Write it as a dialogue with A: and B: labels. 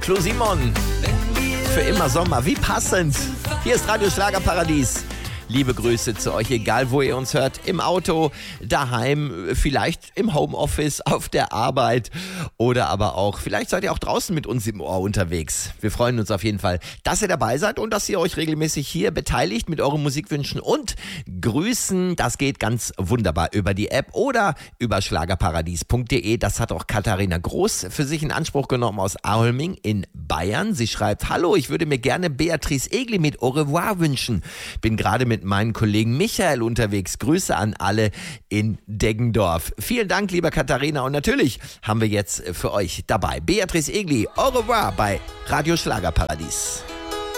A: Clo Simon. Für immer Sommer, wie passend. Hier ist Radio Schlagerparadies. Liebe Grüße zu euch, egal wo ihr uns hört, im Auto, daheim, vielleicht im Homeoffice, auf der Arbeit oder aber auch, vielleicht seid ihr auch draußen mit uns im Ohr unterwegs. Wir freuen uns auf jeden Fall, dass ihr dabei seid und dass ihr euch regelmäßig hier beteiligt mit euren Musikwünschen und Grüßen. Das geht ganz wunderbar über die App oder über schlagerparadies.de. Das hat auch Katharina Groß für sich in Anspruch genommen aus Aulming in Bayern. Sie schreibt: Hallo, ich würde mir gerne Beatrice Egli mit Au revoir wünschen. Bin gerade mit meinen Kollegen Michael unterwegs. Grüße an alle in Deggendorf. Vielen Dank, lieber Katharina. Und natürlich haben wir jetzt für euch dabei Beatrice Egli, Au revoir bei Radio Schlagerparadies.